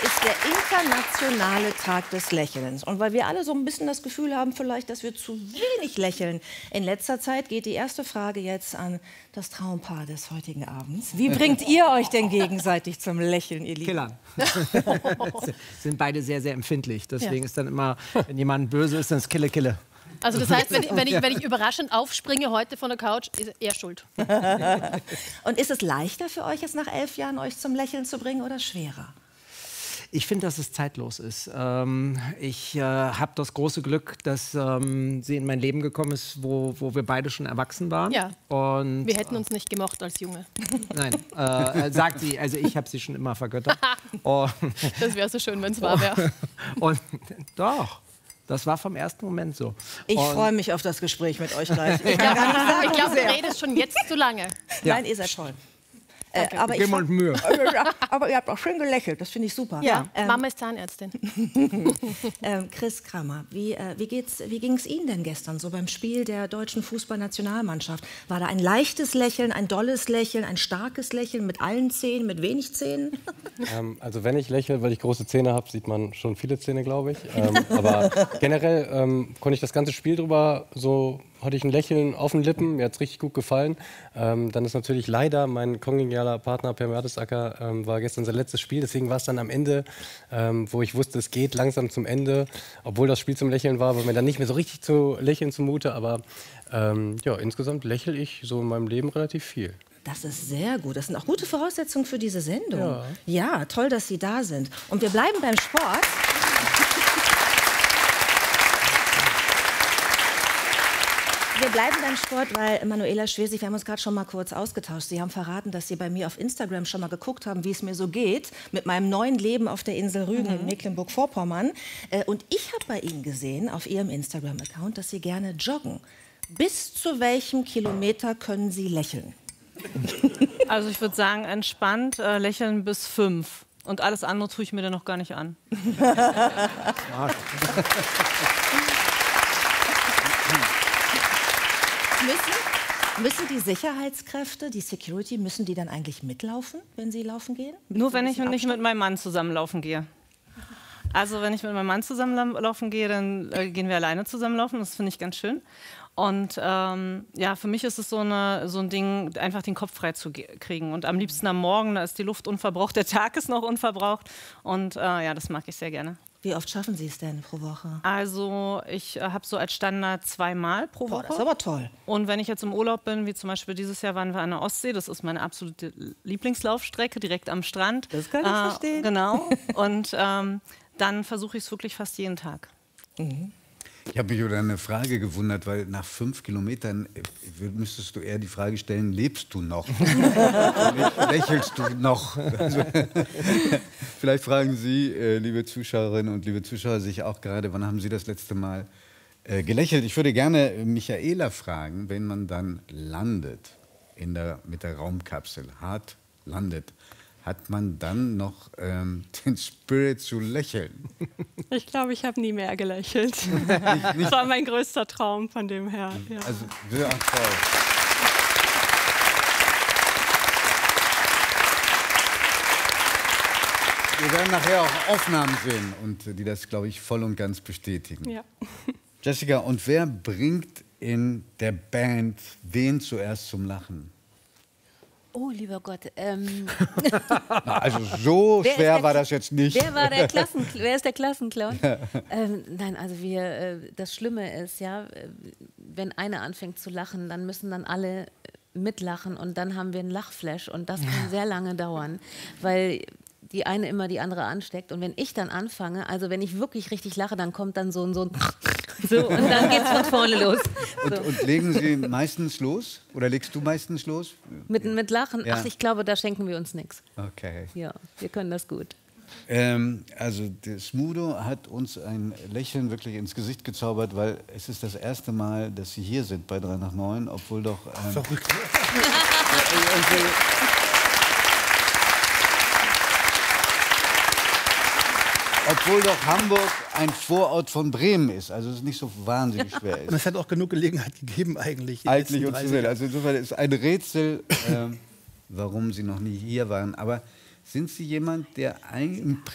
ist der internationale Tag des Lächelns. Und weil wir alle so ein bisschen das Gefühl haben, vielleicht, dass wir zu wenig lächeln in letzter Zeit, geht die erste Frage jetzt an das Traumpaar des heutigen Abends. Wie bringt ihr euch denn gegenseitig zum Lächeln, ihr Lieben? Killern. Sind beide sehr, sehr empfindlich. Deswegen ist dann immer, wenn jemand böse ist, dann ist Kille, Kille. Also das heißt, wenn ich überraschend aufspringe heute von der Couch, ist er schuld. Und ist es leichter für euch jetzt nach 11 Jahren, euch zum Lächeln zu bringen oder schwerer? Ich finde, dass es zeitlos ist. Ich habe das große Glück, dass sie in mein Leben gekommen ist, wo wir beide schon erwachsen waren. Ja. Und, wir hätten uns nicht gemocht als Junge. Nein, sagt sie. Also ich habe sie schon immer vergöttert. Das wäre so schön, wenn es wahr wäre. Und doch. Das war vom ersten Moment so. Ich freue mich auf das Gespräch mit euch gleich. Ich glaube, du redest schon jetzt zu lange. Ja. Nein, ihr seid toll. Aber, Mühe. Aber ihr habt auch schön gelächelt, das finde ich super. Ja, Mama ist Zahnärztin. Chris Krammer, wie ging es Ihnen denn gestern so beim Spiel der deutschen Fußballnationalmannschaft? War da ein leichtes Lächeln, ein dolles Lächeln, ein starkes Lächeln mit allen Zähnen, mit wenig Zähnen? Also wenn ich lächle, weil ich große Zähne habe, sieht man schon viele Zähne, glaube ich. Aber generell konnte ich das ganze Spiel drüber so... hatte ich ein Lächeln auf den Lippen, mir hat es richtig gut gefallen. Dann ist natürlich leider mein kongenialer Partner Per Mertesacker war gestern sein letztes Spiel, deswegen war es dann am Ende, wo ich wusste, es geht langsam zum Ende, obwohl das Spiel zum Lächeln war, war mir dann nicht mehr so richtig zu lächeln zumute, aber ja, insgesamt lächle ich so in meinem Leben relativ viel. Das ist sehr gut. Das sind auch gute Voraussetzungen für diese Sendung. Ja, toll, dass Sie da sind. Und wir bleiben beim Sport. Wir bleiben beim Sport, weil Manuela Schwesig, wir haben uns gerade schon mal kurz ausgetauscht. Sie haben verraten, dass Sie bei mir auf Instagram schon mal geguckt haben, wie es mir so geht mit meinem neuen Leben auf der Insel Rügen in Mecklenburg-Vorpommern. Und ich habe bei Ihnen gesehen, auf Ihrem Instagram-Account, dass Sie gerne joggen. Bis zu welchem Kilometer können Sie lächeln? Also ich würde sagen, entspannt lächeln bis 5. Und alles andere tue ich mir dann noch gar nicht an. Müssen die Sicherheitskräfte, die Security, müssen die dann eigentlich mitlaufen, wenn sie laufen gehen? Nur wenn ich nicht mit meinem Mann zusammenlaufen gehe. Also wenn ich mit meinem Mann zusammenlaufen gehe, dann gehen wir alleine zusammenlaufen. Das finde ich ganz schön. Und ja, für mich ist es so ein Ding, einfach den Kopf frei zu kriegen. Und am liebsten am Morgen, da ist die Luft unverbraucht, der Tag ist noch unverbraucht. Und ja, das mag ich sehr gerne. Wie oft schaffen Sie es denn pro Woche? Also ich habe so als Standard 2-mal pro Woche. Das ist aber toll. Und wenn ich jetzt im Urlaub bin, wie zum Beispiel dieses Jahr waren wir an der Ostsee, das ist meine absolute Lieblingslaufstrecke, direkt am Strand. Das kann ich verstehen. Genau. Und dann versuche ich es wirklich fast jeden Tag. Ich habe mich über eine Frage gewundert, weil nach 5 Kilometern müsstest du eher die Frage stellen, lebst du noch? Lächelst du noch? Also, vielleicht fragen Sie, liebe Zuschauerinnen und liebe Zuschauer, sich auch gerade, wann haben Sie das letzte Mal gelächelt? Ich würde gerne Michaela fragen, wenn man dann landet mit der Raumkapsel, hart landet, hat man dann noch den Spirit zu lächeln? Ich glaube, ich habe nie mehr gelächelt. Das war mein größter Traum von dem her. Ja. Also, sehr toll. Wir werden nachher auch Aufnahmen sehen, und die das, glaube ich, voll und ganz bestätigen. Ja. Jessica, und wer bringt in der Band wen zuerst zum Lachen? Oh, lieber Gott. Na, also so schwer war das jetzt nicht. Wer ist der Klassenclown? Nein, also das Schlimme ist, ja, wenn einer anfängt zu lachen, dann müssen dann alle mitlachen und dann haben wir einen Lachflash und das kann sehr lange dauern, weil die eine immer die andere ansteckt. Und wenn ich dann anfange, also wenn ich wirklich richtig lache, dann kommt dann so und dann geht's von vorne los. So. Und legen Sie meistens los? Oder legst du meistens los? Mit Lachen? Ja. Ach, ich glaube, da schenken wir uns nichts. Okay. Ja, wir können das gut. Also Smudo hat uns ein Lächeln wirklich ins Gesicht gezaubert, weil es ist das erste Mal, dass Sie hier sind bei 3 nach 9, obwohl doch... Verrückt. Obwohl doch Hamburg ein Vorort von Bremen ist, also es nicht so wahnsinnig schwer ist. Und es hat auch genug Gelegenheit gegeben, eigentlich. Eigentlich und zu sehen. Also insofern ist ein Rätsel, warum Sie noch nie hier waren. Aber sind Sie jemand, der im